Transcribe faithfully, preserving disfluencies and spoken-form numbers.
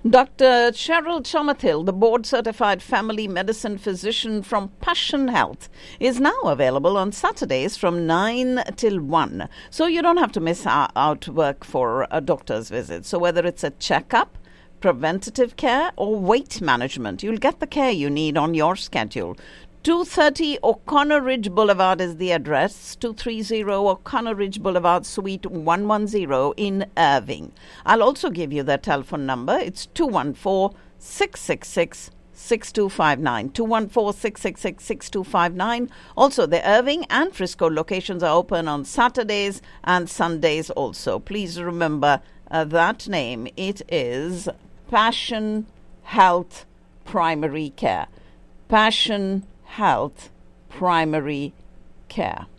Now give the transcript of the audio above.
Doctor Cheryl Chomathil, the board-certified family medicine physician from Passion Health, is now available on Saturdays from nine till one. So you don't have to miss out work for a doctor's visit. So whether it's a checkup, preventative care or weight management, you'll get the care you need on your schedule. two thirty O'Connor Ridge Boulevard is the address, two thirty O'Connor Ridge Boulevard, Suite one ten in Irving. I'll also give you their telephone number. It's two one four, six six six, six two five nine, two one four, six six six, six two five nine. Also, the Irving and Frisco locations are open on Saturdays and Sundays also. Please remember uh, that name. It is Passion Health Primary Care. Passion Health Primary Care.